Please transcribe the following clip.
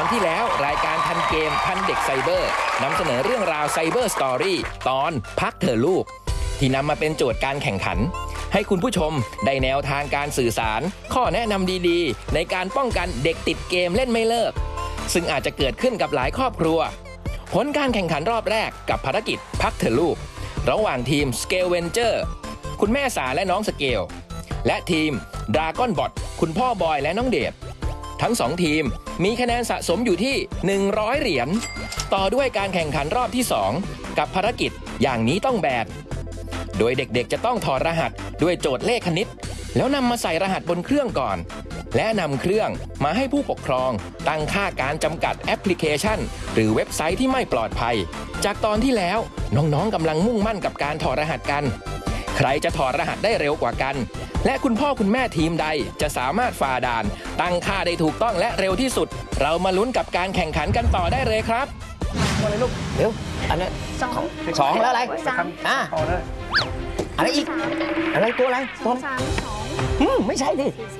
ที่แล้วรายการทันเกมทันเด็กไซเบอร์นำเสนอเรื่องราวไซเบอร์สตอรี่ตอนพักเถอะลูกที่นำมาเป็นโจทย์การแข่งขันให้คุณผู้ชมได้แนวทางการสื่อสารข้อแนะนำดีๆในการป้องกันเด็กติดเกมเล่นไม่เลิกซึ่งอาจจะเกิดขึ้นกับหลายครอบครัวผลการแข่งขันรอบแรกกับภารกิจพักเถอะลูกระหว่างทีม Scale Venture คุณแม่สาและน้องสเกลและทีม Dragon Bot คุณพ่อบอยและน้องเดชทั้ง2ทีมมีคะแนนสะสมอยู่ที่100เหรียญต่อด้วยการแข่งขันรอบที่2กับภารกิจอย่างนี้ต้องแบดโดยเด็กๆจะต้องถอดรหัสด้วยโจทย์เลขคณิตแล้วนำมาใส่รหัสบนเครื่องก่อนและนำเครื่องมาให้ผู้ปกครองตั้งค่าการจำกัดแอปพลิเคชันหรือเว็บไซต์ที่ไม่ปลอดภัยจากตอนที่แล้วน้องๆกำลังมุ่งมั่นกับการถอดรหัสกันใครจะถอดรหัสได้เร็วกว่ากันและคุณพ่อคุณแม่ทีมใดจะสามารถฝ่าด่านตั้งค่าได้ถูกต้องและเร็วที่สุดเรามาลุ้นกับการแข่งขันกันต่อได้เลยครับอะไรลูกเร็วอันนั้นสองแล้วอะไรอะไรอีกอะไรตัวอะไรตัวไม่ใช่ดิ